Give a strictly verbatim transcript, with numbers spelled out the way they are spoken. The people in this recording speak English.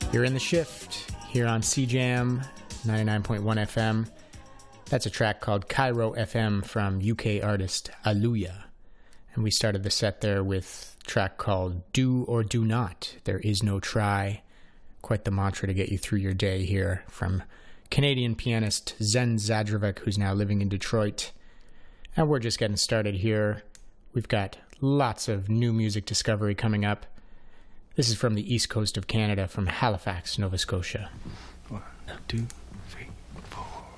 You're in the shift here on C Jam ninety-nine point one F M. That's a track called Cairo F M from U K artist Aluya. And we started the set there with a track called Do or Do Not. There is no try. Quite the mantra to get you through your day here from Canadian pianist Zen Zadrovic, who's now living in Detroit. And we're just getting started here. We've got lots of new music discovery coming up. This is from the east coast of Canada, from Halifax, Nova Scotia. One, two, three.